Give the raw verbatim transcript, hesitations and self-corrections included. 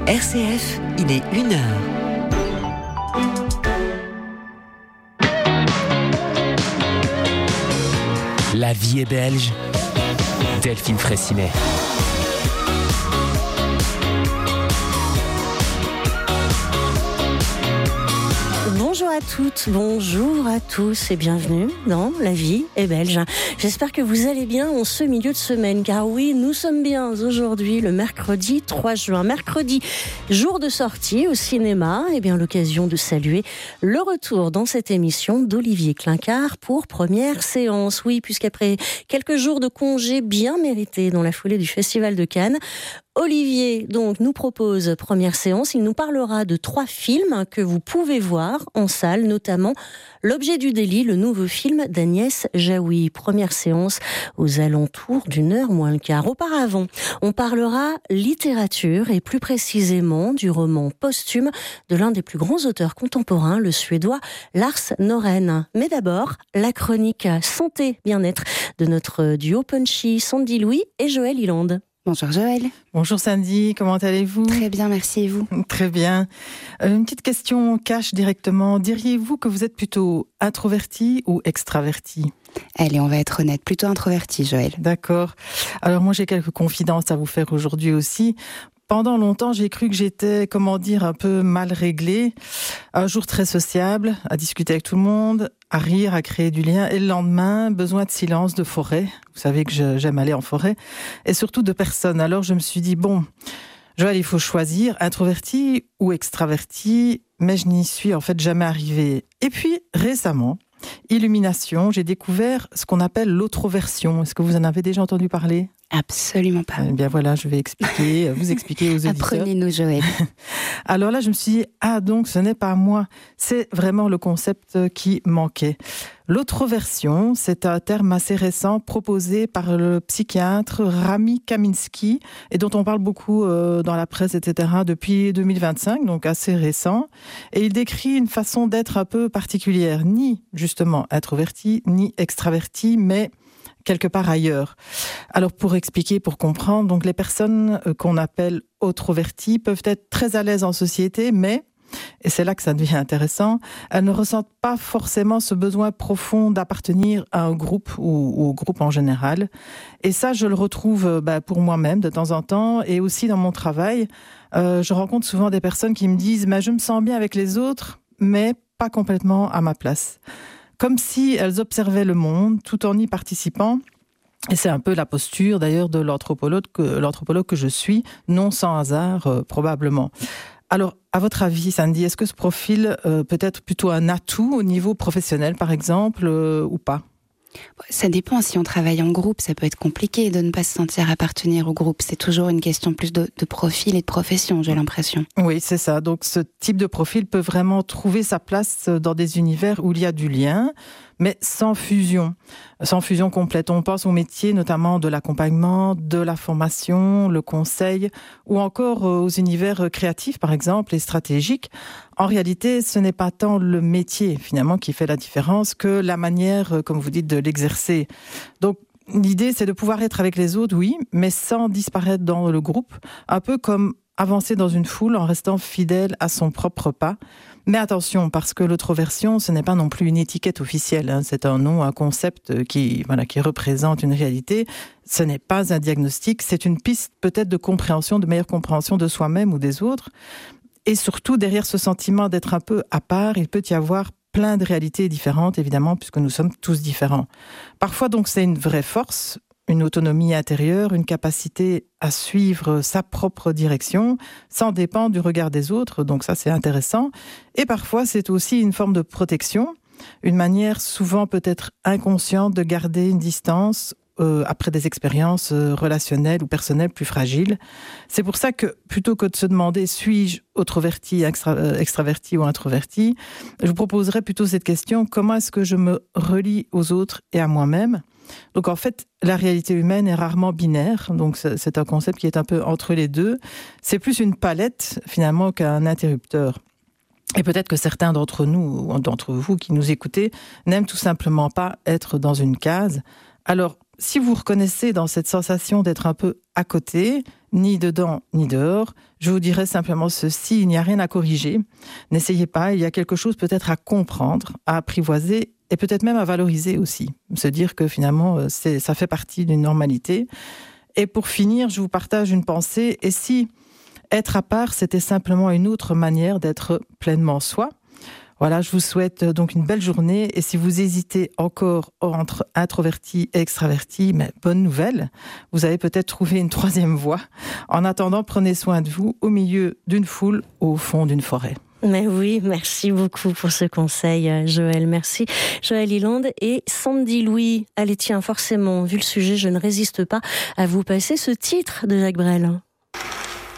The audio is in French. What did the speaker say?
R C F, il est une heure. La vie est belge. Delphine Fraissinet. Bonjour à toutes, bonjour à tous et bienvenue dans La vie est belge. J'espère que vous allez bien en ce milieu de semaine, car oui, nous sommes bien aujourd'hui le mercredi trois juin. Mercredi, jour de sortie au cinéma, et bien l'occasion de saluer le retour dans cette émission d'Olivier Clincard pour première séance. Oui, puisqu'après quelques jours de congé bien mérités dans la foulée du Festival de Cannes, Olivier donc nous propose première séance. Il nous parlera de trois films que vous pouvez voir en salle, notamment L'objet du délit, le nouveau film d'Agnès Jaoui. Première séance aux alentours d'une heure moins le quart. Auparavant, on parlera littérature et plus précisément du roman posthume de l'un des plus grands auteurs contemporains, le suédois Lars Norén. Mais d'abord, la chronique santé bien-être de notre duo punchy Sandy Louis et Joël Iland. Bonjour Joël. Bonjour Sandy, comment allez-vous ? Très bien, merci, et vous ? Très bien. Euh, une petite question cash directement. Diriez-vous que vous êtes plutôt introverti ou extraverti ? Allez, on va être honnête, plutôt introverti, Joël. D'accord. Alors moi j'ai quelques confidences à vous faire aujourd'hui aussi. Pendant longtemps, j'ai cru que j'étais, comment dire, un peu mal réglée. Un jour très sociable, à discuter avec tout le monde, à rire, à créer du lien. Et le lendemain, besoin de silence, de forêt. Vous savez que je, j'aime aller en forêt. Et surtout de personnes. Alors je me suis dit, bon, Joël, il faut choisir introverti ou extraverti. Mais je n'y suis en fait jamais arrivée. Et puis, récemment, illumination, j'ai découvert ce qu'on appelle l'autroversion. Est-ce que vous en avez déjà entendu parler ? Absolument pas. Eh bien voilà, je vais expliquer, vous expliquer aux auditeurs. Apprenez-nous, Joël. Alors là, je me suis dit, ah donc ce n'est pas moi, c'est vraiment le concept qui manquait. L'autroversion, c'est un terme assez récent proposé par le psychiatre Rami Kaminsky et dont on parle beaucoup euh, dans la presse, et cetera depuis deux mille vingt-cinq, donc assez récent. Et il décrit une façon d'être un peu particulière, ni justement introverti, ni extraverti, mais quelque part ailleurs. Alors pour expliquer, pour comprendre, donc les personnes qu'on appelle autroverties peuvent être très à l'aise en société, mais, et c'est là que ça devient intéressant, elles ne ressentent pas forcément ce besoin profond d'appartenir à un groupe ou, ou au groupe en général. Et ça, je le retrouve bah, pour moi-même de temps en temps et aussi dans mon travail. Euh, je rencontre souvent des personnes qui me disent bah, « je me sens bien avec les autres, mais pas complètement à ma place ». Comme si elles observaient le monde tout en y participant. Et c'est un peu la posture d'ailleurs de l'anthropologue que, l'anthropologue que je suis, non sans hasard euh, probablement. Alors, à votre avis, Sandy, est-ce que ce profil euh, peut être plutôt un atout au niveau professionnel, par exemple, euh, ou pas ? Ça dépend, si on travaille en groupe, ça peut être compliqué de ne pas se sentir appartenir au groupe. C'est toujours une question plus de, de profil et de profession, j'ai l'impression. Oui, c'est ça. Donc ce type de profil peut vraiment trouver sa place dans des univers où il y a du lien, mais sans fusion, sans fusion complète. On pense au métier notamment de l'accompagnement, de la formation, le conseil, ou encore aux univers créatifs, par exemple, et stratégiques. En réalité, ce n'est pas tant le métier, finalement, qui fait la différence que la manière, comme vous dites, de l'exercer. Donc, l'idée, c'est de pouvoir être avec les autres, oui, mais sans disparaître dans le groupe, un peu comme avancer dans une foule en restant fidèle à son propre pas. Mais attention, parce que l'autroversion, ce n'est pas non plus une étiquette officielle, hein. C'est un nom, un concept qui, voilà, qui représente une réalité. Ce n'est pas un diagnostic, c'est une piste peut-être de compréhension, de meilleure compréhension de soi-même ou des autres. Et surtout, derrière ce sentiment d'être un peu à part, il peut y avoir plein de réalités différentes, évidemment, puisque nous sommes tous différents. Parfois, donc, c'est une vraie force, une autonomie intérieure, une capacité à suivre sa propre direction, sans dépendre du regard des autres, donc ça, c'est intéressant. Et parfois, c'est aussi une forme de protection, une manière souvent peut-être inconsciente de garder une distance Euh, après des expériences euh, relationnelles ou personnelles plus fragiles. C'est pour ça que, plutôt que de se demander « suis-je autroverti, extra, euh, extraverti ou introverti ?», je vous proposerais plutôt cette question « comment est-ce que je me relie aux autres et à moi-même ?» Donc en fait, la réalité humaine est rarement binaire, donc c'est un concept qui est un peu entre les deux. C'est plus une palette, finalement, qu'un interrupteur. Et peut-être que certains d'entre nous, ou d'entre vous qui nous écoutez, n'aiment tout simplement pas être dans une case. Alors, si vous reconnaissez dans cette sensation d'être un peu à côté, ni dedans, ni dehors. Je vous dirais simplement ceci, il n'y a rien à corriger. N'essayez pas, il y a quelque chose peut-être à comprendre, à apprivoiser et peut-être même à valoriser aussi. Se dire que finalement, c'est, ça fait partie d'une normalité. Et pour finir, je vous partage une pensée. Et si être à part, c'était simplement une autre manière d'être pleinement soi? Voilà, je vous souhaite donc une belle journée. Et si vous hésitez encore entre introverti et extraverti, mais bonne nouvelle, vous avez peut-être trouvé une troisième voie. En attendant, prenez soin de vous au milieu d'une foule, au fond d'une forêt. Mais oui, merci beaucoup pour ce conseil, Joël. Merci, Joël Iland et Sandy Louis. Allez, tiens, forcément, vu le sujet, je ne résiste pas à vous passer ce titre de Jacques Brel.